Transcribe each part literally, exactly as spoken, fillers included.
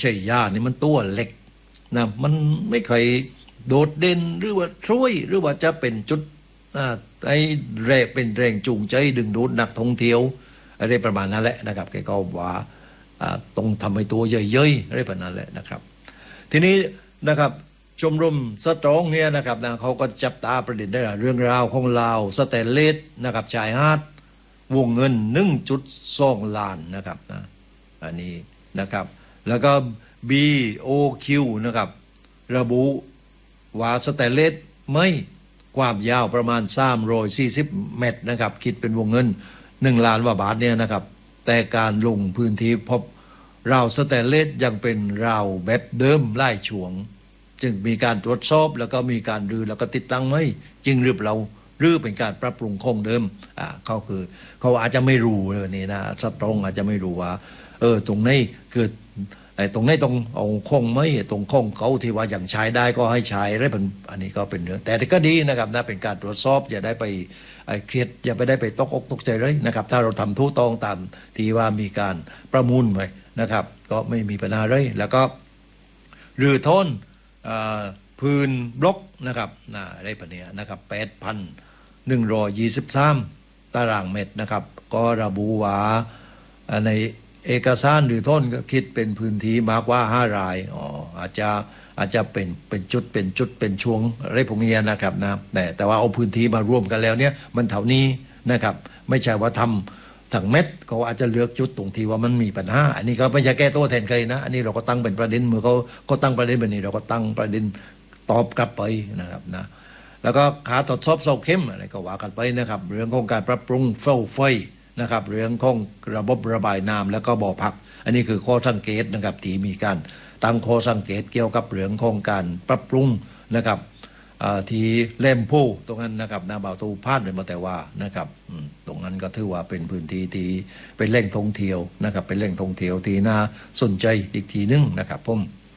ชัยยานี่มันตัวเล็กนะมันไม่เคยโดดเด่นหรือว่าช่วยหรือว่าจะเป็นจุดไอ้แรงเป็นแรงจูงใจดึงดูดนักท่องเที่ยวอะไรประมาณนั้นแหละนะครับแกก็ว่าต้องทำให้ตัวใหญ่ๆอะไรประมาณนั้นแหละนะครับทีนี้นะครับชมรมสตรองเนี่ยนะครับนะเขาก็จับตาประเด็นได้เรื่องราวของลาวสแตนเลสนะครับชายหาดวงเงิน หนึ่งจุดสอง ล้านนะครับนะอันนี้นะครับแล้วก็ บี โอ คิว นะครับระบุว่าสแตนเลสไม่ความยาวประมาณสามร้อยสี่สิบเมตรนะครับคิดเป็นวงเงินหนึ่งล้านกว่าบาทเนี่ยนะครับแต่การลงพื้นที่พบราวสแตนเลสยังเป็นราวแบบเดิมไล่ช่วงจึงมีการตรวจสอบแล้วก็มีการรื้อแล้วก็ติดตั้งไม่จริงหรือเปล่าหรือเป็นการปรับปรุงโครงเดิมอ่าเขาคือเขาอาจจะไม่รู้เลยนี่นะสตรองอาจจะไม่รู้ว่าเออตรงนี้คือไอ้ตรงนี้ตรงเอาโครงไม่ตรงโครงเขาที่ว่าอย่างใช้ได้ก็ให้ใช้ได้เป็นอันนี้ก็เป็นเรื่องแต่ก็ดีนะครับนะเป็นการตรวจสอบอย่าได้ไปเครียดอย่าไปได้ไปตกอกตกใจเลยนะครับถ้าเราทำทุกต้องตามที่ว่ามีการประมูลไว้นะครับก็ไม่มีปัญหาเลยแล้วก็รื้อโทนพื้นบล็อกนะครับนะอะไรปะเนี่ยนะครับ แปดพันหนึ่งร้อยยี่สิบสาม ตารางเมตรนะครับก็ระบุว่าในเอกสารหรือโทนก็คิดเป็นพื้นที่มากกว่าห้ารายอ๋ออาจจะอาจจะเป็นเป็นจุดเป็นจุดเป็นช่วงอะไรพวกนี้นะครับนะแต่แต่ว่าเอาพื้นที่มารวมกันแล้วเนี่ยมันเท่านี้นะครับไม่ใช่ว่าทำถังเม็ดเขาอาจจะเลือกจุดตรงที่ว่ามันมีปัญหาอันนี้ก็ไม่ใช่แก้ตัวแทนใครนะอันนี้เราก็ตั้งเป็นประเด็นเมื่อเขาก็ตั้งประเด็นแบบนี้เราก็ตั้งประเด็นตอบกลับไปนะครับนะแล้วก็ขาตรวจสอบเสาเข้มอะไรก็ว่ากันไปนะครับเรื่องของการปรับปรุงเฝ้าไฟนะครับเรื่องของระบบระบายน้ำแล้วก็บ่อพักอันนี้คือข้อสังเกตนะครับที่มีการตั้งข้อสังเกตเกี่ยวกับเรื่องของการปรับปรุงนะครับที่เล่มผู้ตรงนั้นนะครับนาบ่าวตูพาดเลยมาแต่ว่านะครับตรงนั้นก็ถือว่าเป็นพื้นที่ที่เป็นแหล่งท่องเที่ยวนะครับเป็นแหล่งท่องเที่ยวที่น่าสนใจอีกทีนึงนะครับผม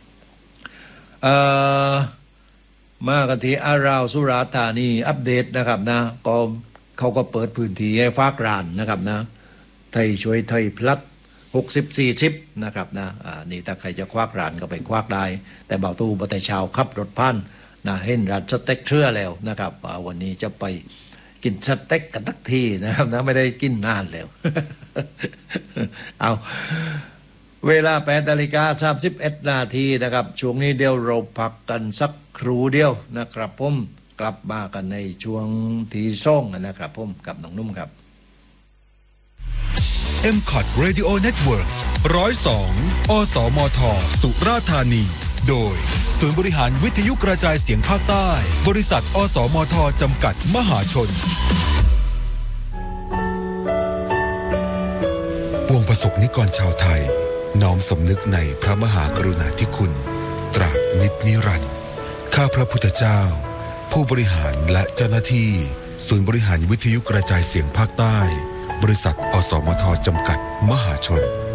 มากันที่อาราวสุราษฎร์ธานีอัปเดตนะครับนะก็เขาก็เปิดพื้นที่ให้ฝากร้านนะครับนะไทยช่วยไทยพลัดหกสิบสี่ชิปนะครับนะอ่านี่ถ้าใครจะควักร้านก็ไปควักได้แต่บ่าวตู้บ่แต่เช้าขับรถผ่านนะเห็นร้านสเต็กเชื่อแล้วนะครับวันนี้จะไปกินสเต็กกันทักทีนะครับนะไม่ได้กินนานแล้ว เอาเวลาแปดนาฬิกาสามสิบเอ็ดนาทีนะครับช่วงนี้เดี๋ยวเราพักกันสักครู่เดียวนะครับผมกลับมากันในช่วงที่ส่งนะครับผมกับน้องนุ่มครับเอ็ม คอท Radio Network หนึ่งศูนย์สอง อสมท สุราษฎร์ธานีโดยศูนย์บริหารวิทยุกระจายเสียงภาคใต้บริษัทอสมทจำกัดมหาชนปวงประสบนิกรชาวไทยน้อมสำนึกในพระมหากรุณาธิคุณตราบนิจนิรันดร์ข้าพระพุทธเจ้าผู้บริหารและเจ้าหน้าที่ศูนย์บริหารวิทยุกระจายเสียงภาคใต้บริษัทอสมทจำกัดมหาชน